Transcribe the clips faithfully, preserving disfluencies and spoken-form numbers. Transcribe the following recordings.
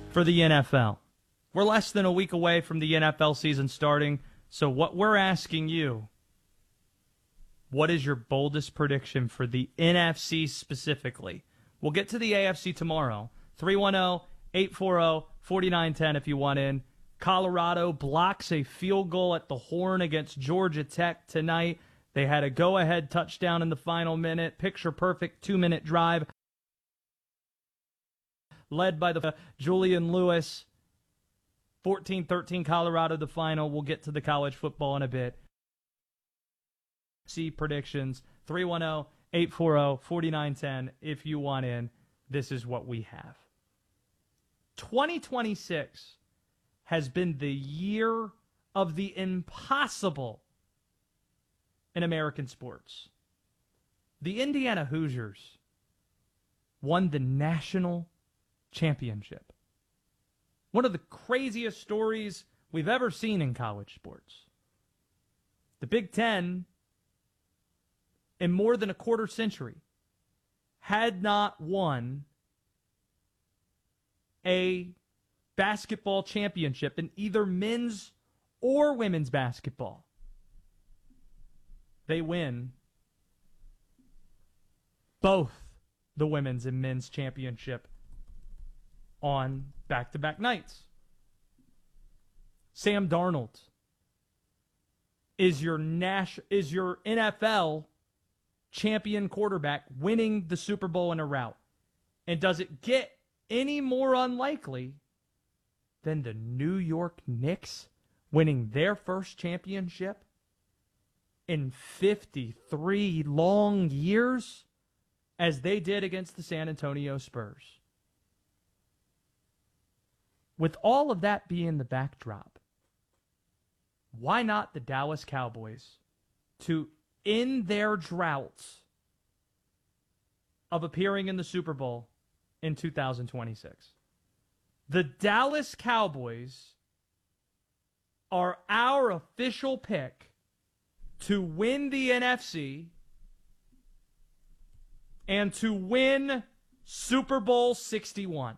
for the N F L. We're less than a week away from the N F L season starting, so what we're asking you, what is your boldest prediction for the N F C specifically? We'll get to the A F C tomorrow. three one zero, eight four zero, four nine one zero if you want in. Colorado blocks a field goal at the Horn against Georgia Tech tonight. They had a go-ahead touchdown in the final minute. Picture-perfect two-minute drive led by the Julian Lewis. fourteen thirteen Colorado the final. We'll get to the college football in a bit. See predictions, three one zero, eight four zero, four nine one zero if you want in. This is what we have. twenty twenty-six has been the year of the impossible in American sports. The Indiana Hoosiers won the national championship. One of the craziest stories we've ever seen in college sports. The Big Ten, in more than a quarter century, had not won a basketball championship in either men's or women's basketball. They win both the women's and men's championship on back-to-back nights. Sam Darnold is your Nash is your N F L champion quarterback winning the Super Bowl in a rout. And does it get any more unlikely than the New York Knicks winning their first championship in fifty-three long years as they did against the San Antonio Spurs? With all of that being the backdrop, why not the Dallas Cowboys to end their droughts of appearing in the Super Bowl in two thousand twenty-six? The Dallas Cowboys are our official pick to win the N F C and to win Super Bowl sixty-one.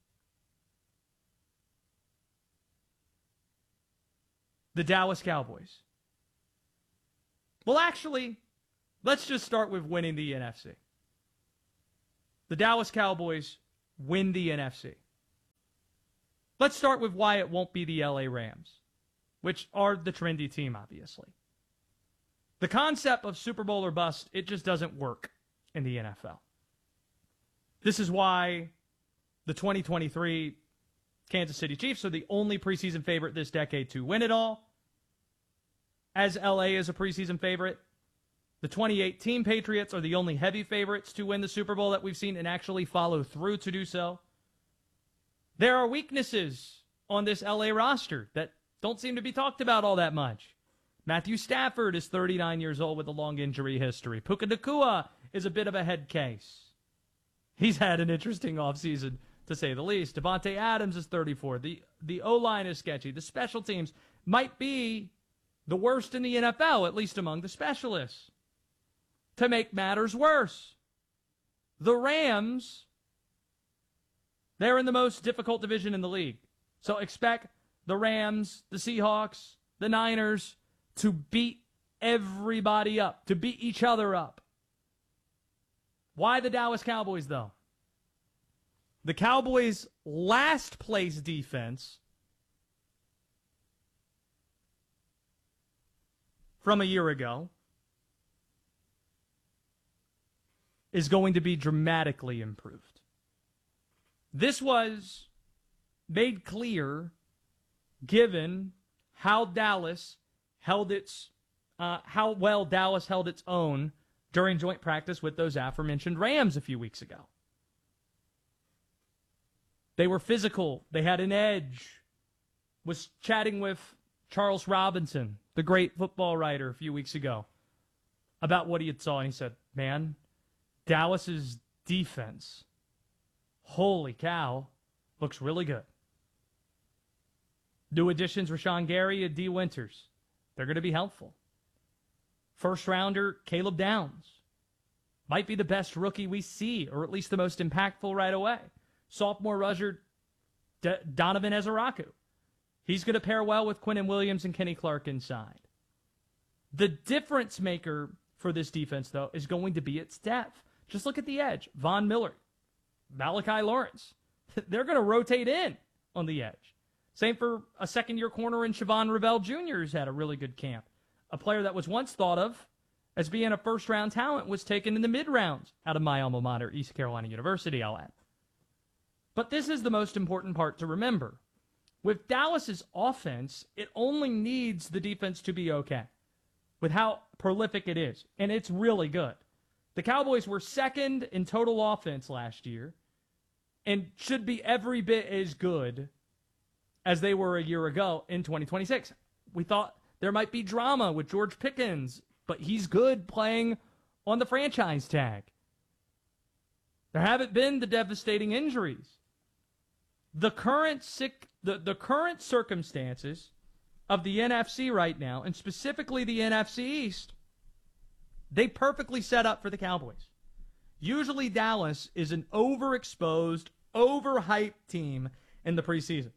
The Dallas Cowboys. Well, actually, let's just start with winning the N F C. The Dallas Cowboys win the N F C. Let's start with why it won't be the L A Rams, which are the trendy team, obviously. The concept of Super Bowl or bust, it just doesn't work in the N F L. This is why the twenty twenty-three Kansas City Chiefs are the only preseason favorite this decade to win it all, as L A is a preseason favorite. The twenty eighteen Patriots are the only heavy favorites to win the Super Bowl that we've seen and actually follow through to do so. There are weaknesses on this L A roster that don't seem to be talked about all that much. Matthew Stafford is thirty-nine years old with a long injury history. Puka Nacua is a bit of a head case. He's had an interesting offseason, to say the least. Devontae Adams is thirty-four. The, the O-line is sketchy. The special teams might be the worst in the N F L, at least among the specialists. To make matters worse, the Rams, they're in the most difficult division in the league. So expect the Rams, the Seahawks, the Niners to beat everybody up, to beat each other up. Why the Dallas Cowboys, though? The Cowboys' last place defense from a year ago is going to be dramatically improved. This was made clear given how Dallas held its, uh, how well Dallas held its own during joint practice with those aforementioned Rams a few weeks ago. They were physical. They had an edge. Was chatting with Charles Robinson, the great football writer, a few weeks ago, about what he had saw. And he said, man, Dallas's defense, holy cow, looks really good. New additions, Rashawn Gary and D. Winters. They're going to be helpful. First rounder, Caleb Downs. Might be the best rookie we see, or at least the most impactful right away. Sophomore rusher, D- Donovan Ezeraku. He's going to pair well with Quinnen Williams and Kenny Clark inside. The difference maker for this defense, though, is going to be its depth. Just look at the edge. Von Miller, Malachi Lawrence. They're going to rotate in on the edge. Same for a second-year corner in Siobhan Revell Junior, who's had a really good camp. A player that was once thought of as being a first-round talent was taken in the mid-rounds out of my alma mater, East Carolina University, I'll add. But this is the most important part to remember. With Dallas's offense, it only needs the defense to be okay with how prolific it is, and it's really good. The Cowboys were second in total offense last year and should be every bit as good as they were a year ago in twenty twenty-six. We thought there might be drama with George Pickens, but he's good playing on the franchise tag. There haven't been the devastating injuries. The current sick, the, the current circumstances of the N F C right now, and specifically the N F C East, they perfectly set up for the Cowboys. Usually Dallas is an overexposed, overhyped team in the preseason.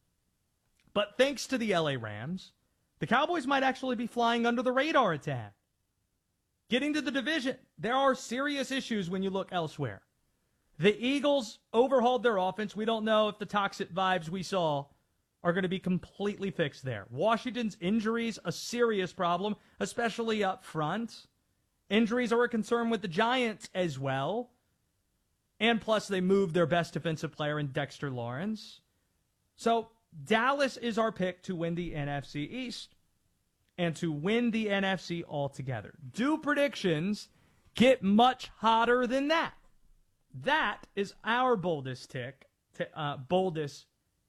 But thanks to the L A Rams, the Cowboys might actually be flying under the radar a tad. Getting to the division, there are serious issues when you look elsewhere. The Eagles overhauled their offense. We don't know if the toxic vibes we saw are going to be completely fixed there. Washington's injuries, a serious problem, especially up front. Injuries are a concern with the Giants as well. And plus, they moved their best defensive player in Dexter Lawrence. So, Dallas is our pick to win the N F C East and to win the N F C altogether. Do predictions get much hotter than that? That is our boldest tick, t- uh, boldest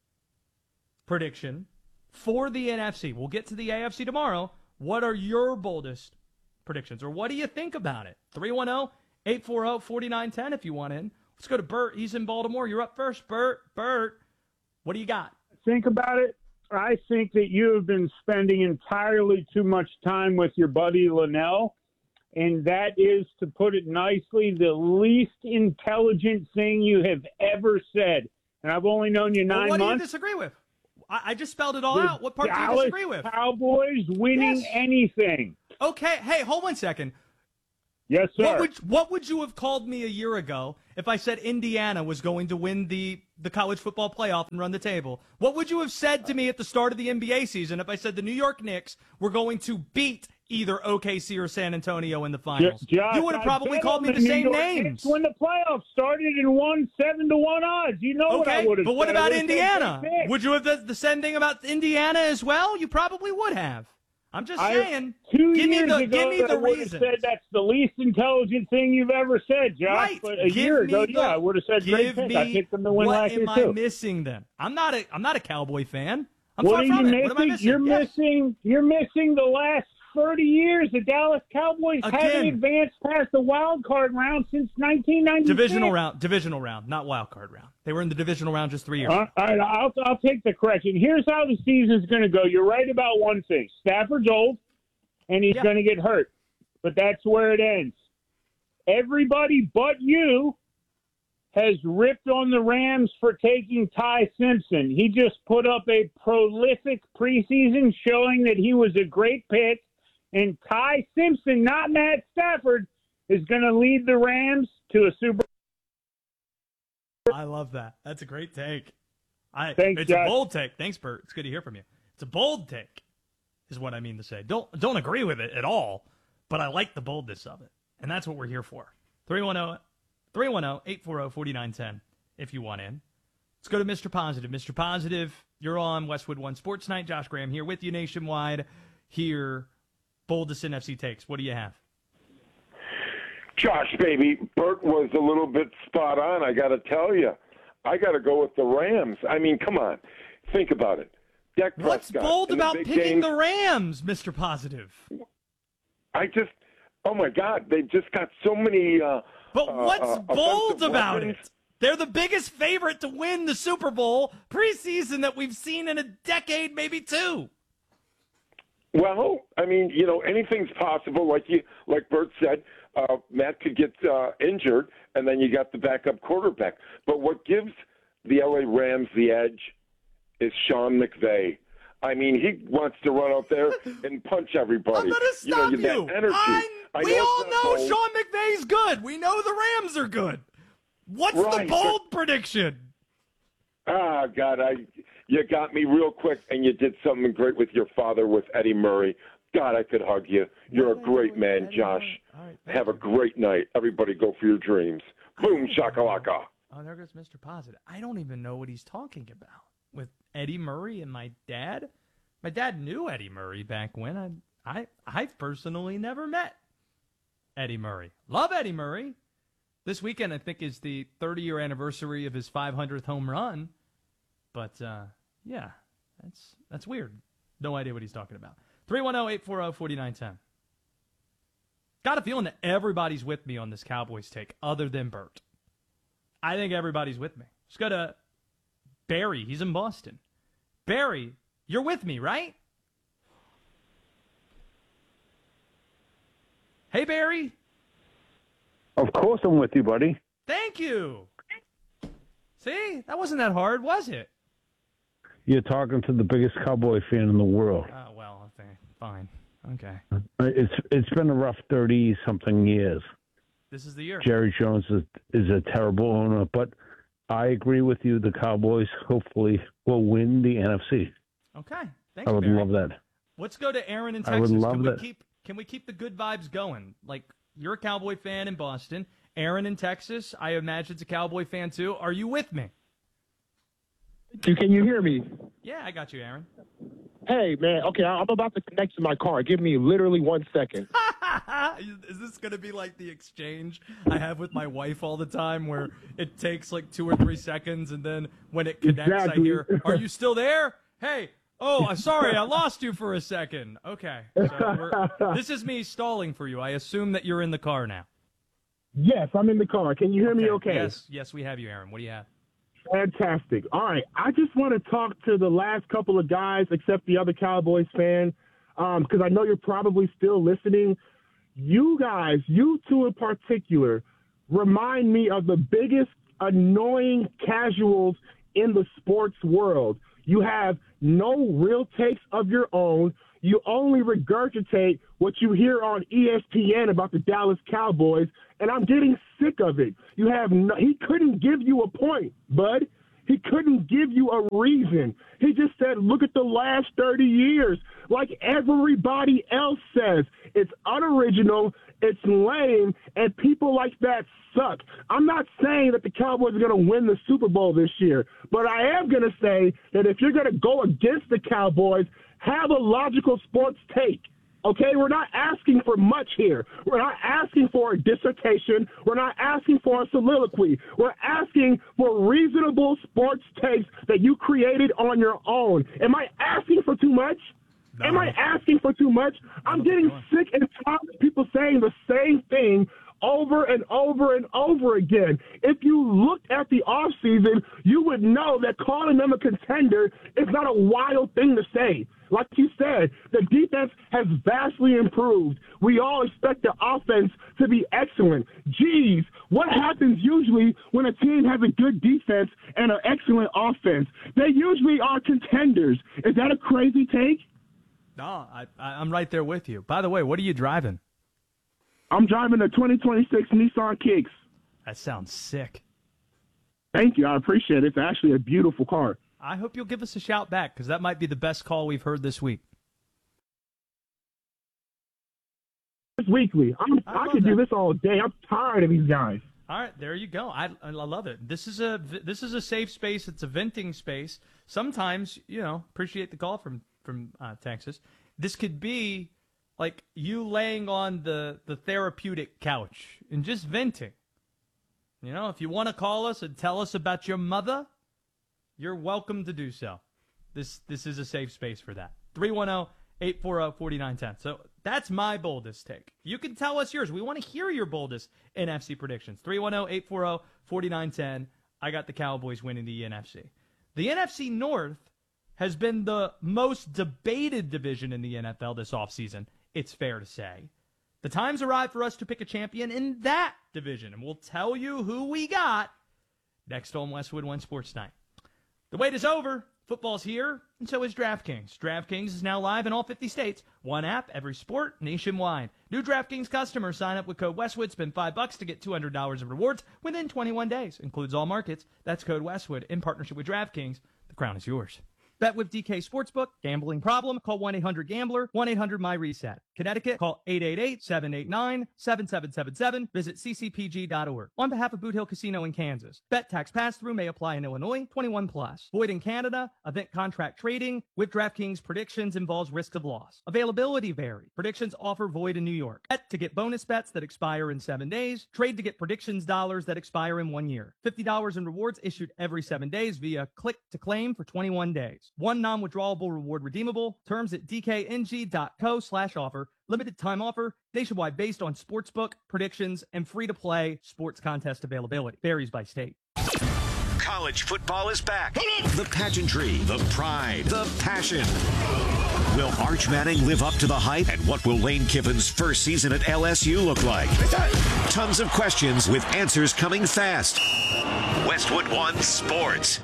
prediction for the N F C. We'll get to the A F C tomorrow. What are your boldest predictions, or what do you think about it? three one zero, eight four zero, four nine one zero if you want in. Let's go to Bert. He's in Baltimore. You're up first, Bert. Bert, what do you got? Think about it. I think that you have been spending entirely too much time with your buddy Linnell, and that is, to put it nicely, the least intelligent thing you have ever said. And I've only known you nine well, what months. What do you disagree with? I, I just spelled it all The out. What part Dallas do you disagree with? Cowboys winning Yes. anything. Okay, hey, hold one second. Yes, sir. What would what would you have called me a year ago if I said Indiana was going to win the, the college football playoff and run the table? What would you have said to me at the start of the N B A season if I said the New York Knicks were going to beat either O K C or San Antonio in the finals? Josh, you would have probably called me the, the same New York names. Knicks when the playoffs started and won seven to one odds. You know what I Okay, would have but what said. about I would've said Indiana? big pick. Would you have done the same thing about Indiana as well? You probably would have. I'm just I- saying. Two give years me the ago, give me the I would have reason. said that's the least intelligent thing you've ever said, Josh. Right. But a Give year me ago, the- yeah, I would have said great Give pick. me I picked them to win what last year am I too. missing then? I'm not a I'm not a Cowboy fan. I'm What far are from you it. What am I missing? You're Yes. missing. You're missing the last thirty years. The Dallas Cowboys Again. haven't advanced past the wild card round since nineteen ninety-six. Divisional round, divisional round, not wild card round. They were in the divisional round just three years. All right, I'll, I'll take the correction. Here's how the season's going to go. You're right about one thing. Stafford's old, and he's Yeah. going to get hurt. But that's where it ends. Everybody but you has ripped on the Rams for taking Ty Simpson. He just put up a prolific preseason showing that he was a great pick. And Ty Simpson, not Matt Stafford, is going to lead the Rams to a Super Bowl. I love that. That's a great take. I, Thanks, it's Josh. a bold take. Thanks, Bert. It's good to hear from you. It's a bold take, is what I mean to say. Don't don't agree with it at all, but I like the boldness of it, and that's what we're here for. three one zero, eight four zero, four nine one zero if you want in. Let's go to Mister Positive. Mister Positive, you're on Westwood One Sports Night. Josh Graham here with you nationwide. Here, boldest N F C takes. What do you have? Josh, baby, Bert was a little bit spot on, I got to tell you. I got to go with the Rams. I mean, come on. Think about it. Dak What's Prescott bold in the about big picking games, the Rams, Mister Positive? I just, oh, my God, they just got so many uh, But uh, what's uh, bold offensive about weapons. it? They're the biggest favorite to win the Super Bowl preseason that we've seen in a decade, maybe two. Well, I mean, you know, anything's possible. Like you, like Bert said, uh, Matt could get uh, injured, and then you got the backup quarterback. But what gives the L A Rams, the edge, is Sean McVay. I mean, he wants to run out there and punch everybody. I'm going to stop you. Know, you. that energy. I, I we know all know bold. Sean McVay's good. We know the Rams are good. What's right, the bold but, prediction? Ah, God, I you got me real quick, and you did something great with your father, with Eddie Murray. God, I could hug you. You're a great man, Josh. Right, Have you. a great night. Everybody go for your dreams. Boom, shakalaka. Oh, there goes Mister Positive. I don't even know what he's talking about. With Eddie Murray and my dad? My dad knew Eddie Murray back when. I, I, I've personally never met Eddie Murray. Love Eddie Murray. This weekend, I think, is the thirty-year anniversary of his five hundredth home run. But, uh, yeah, that's that's weird. No idea what he's talking about. three one zero, eight four zero, four nine one zero. Got a feeling that everybody's with me on this Cowboys take, other than Bert. I think everybody's with me. Let's go to Barry. He's in Boston. Barry, you're with me, right? Hey, Barry. Of course I'm with you, buddy. Thank you. See, that wasn't that hard, was it? You're talking to the biggest Cowboy fan in the world. Oh, well, okay, fine. Okay. It's It's been a rough thirty-something years. This is the year. Jerry Jones is, is a terrible owner, but I agree with you. The Cowboys hopefully will win the N F C. Okay. Thanks, I would Barry. love that. Let's go to Aaron in Texas. I would love can we that. keep Can we keep the good vibes going? Like, you're a Cowboy fan in Boston. Aaron in Texas, I imagine, is a Cowboy fan too. Are you with me? Can you hear me? Yeah, I got you, Aaron. Hey, man. Okay, I'm about to connect to my car. Give me literally one second. Is this going to be like the exchange I have with my wife all the time where it takes like two or three seconds and then when it connects Exactly. I hear, are you still there? Hey, oh, I'm sorry, I lost you for a second. Okay, so we're, this is me stalling for you. I assume that you're in the car now. Yes, I'm in the car. Can you hear me okay? Yes, yes, we have you, Aaron. What do you have? Fantastic. All right. I just want to talk to the last couple of guys, except the other Cowboys fan, because I know you're probably still listening. You guys, you two in particular, remind me of the biggest annoying casuals in the sports world. You have no real takes of your own. You only regurgitate what you hear on E S P N about the Dallas Cowboys, and I'm getting sick of it. You have no, he couldn't give you a point, bud. He couldn't give you a reason. He just said, look at the last thirty years. Like everybody else says, it's unoriginal, it's lame, and people like that suck. I'm not saying that the Cowboys are going to win the Super Bowl this year, but I am going to say that if you're going to go against the Cowboys, have a logical sports take. Okay, we're not asking for much here. We're not asking for a dissertation. We're not asking for a soliloquy. We're asking for reasonable sports takes that you created on your own. Am I asking for too much? No. Am I asking for too much? I'm getting sick and tired of people saying the same thing over and over and over again. If you looked at the offseason, you would know that calling them a contender is not a wild thing to say. Like you said, the defense has vastly improved. We all expect the offense to be excellent. Geez, what happens usually when a team has a good defense and an excellent offense? They usually are contenders. Is that a crazy take? No, I, I, I'm right there with you. By the way, what are you driving? I'm driving a twenty twenty-six Nissan Kicks. That sounds sick. Thank you. I appreciate it. It's actually a beautiful car. I hope you'll give us a shout back because that might be the best call we've heard this week. It's weekly. I'm, I I, could love do that. this all day. I'm tired of these guys. All right, there you go. I, I love it. This is a this is a safe space. It's a venting space. Sometimes, you know, appreciate the call from from uh, Texas. This could be like you laying on the the therapeutic couch and just venting. You know, if you want to call us and tell us about your mother, you're welcome to do so. This this is a safe space for that. three one zero, eight four zero, four nine one zero. So that's my boldest take. You can tell us yours. We want to hear your boldest N F C predictions. three one zero, eight four zero, four nine one zero. I got the Cowboys winning the N F C. The N F C North has been the most debated division in the N F L this offseason, it's fair to say. The time's arrived for us to pick a champion in that division, and we'll tell you who we got next on Westwood One Sports Night. The wait is over. Football's here, and so is DraftKings. DraftKings is now live in all fifty states. One app, every sport, nationwide. New DraftKings customers sign up with code Westwood, spend five bucks to get two hundred dollars of rewards within twenty-one days. Includes all markets. That's code Westwood in partnership with DraftKings. The crown is yours. Bet with D K Sportsbook. Gambling problem? Call one eight hundred gambler, one eight hundred my reset. Connecticut, call eight eight eight, seven eight nine, seven seven seven seven. Visit c c p g dot org. On behalf of Boot Hill Casino in Kansas. Bet tax pass-through may apply in Illinois. twenty-one plus. Void in Canada. Event contract trading with DraftKings predictions involves risk of loss. Availability vary. Predictions offer void in New York. Bet to get bonus bets that expire in seven days. Trade to get predictions dollars that expire in one year. fifty dollars in rewards issued every seven days via click to claim for twenty-one days. One non-withdrawable reward redeemable. Terms at d k n g dot co slash offer. Limited time offer, nationwide based on sportsbook, predictions, and free-to-play sports contest availability. Varies by state. College football is back. The pageantry, the pride, the passion. Will Arch Manning live up to the hype? And what will Lane Kiffin's first season at L S U look like? Tons of questions with answers coming fast. Westwood One Sports.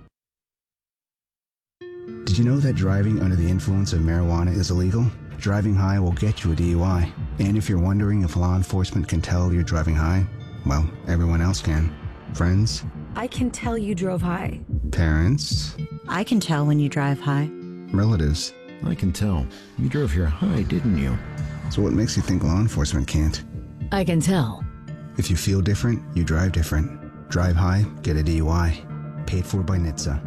Did you know that driving under the influence of marijuana is illegal? Driving high will get you a D U I. And if you're wondering if law enforcement can tell you're driving high, well, everyone else can. Friends? I can tell you drove high. Parents? I can tell when you drive high. Relatives? I can tell. You drove here high, didn't you? So what makes you think law enforcement can't? I can tell. If you feel different, you drive different. Drive high, get a D U I. Paid for by N H T S A.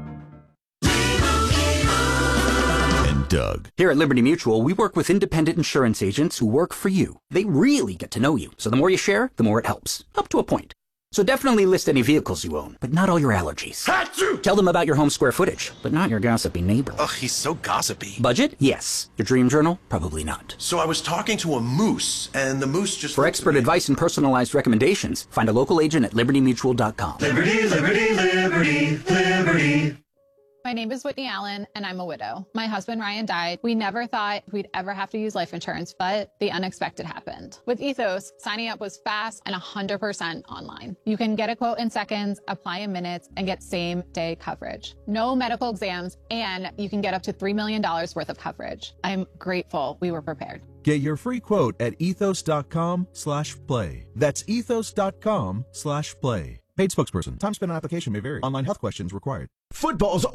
Doug. Here at Liberty Mutual, we work with independent insurance agents who work for you. They really get to know you, so the more you share, the more it helps. Up to a point. So definitely list any vehicles you own, but not all your allergies. Achoo! Tell them about your home square footage, but not your gossipy neighbor. Ugh, he's so gossipy. Budget? Yes. Your dream journal? Probably not. So I was talking to a moose, and the moose just... For expert advice and personalized recommendations, find a local agent at liberty mutual dot com. Liberty, liberty, liberty, liberty. My name is Whitney Allen, and I'm a widow. My husband, Ryan, died. We never thought we'd ever have to use life insurance, but the unexpected happened. With Ethos, signing up was fast and one hundred percent online. You can get a quote in seconds, apply in minutes, and get same-day coverage. No medical exams, and you can get up to three million dollars worth of coverage. I'm grateful we were prepared. Get your free quote at ethos.com slash play. That's ethos.com slash play. Paid spokesperson. Time spent on application may vary. Online health questions required. Football's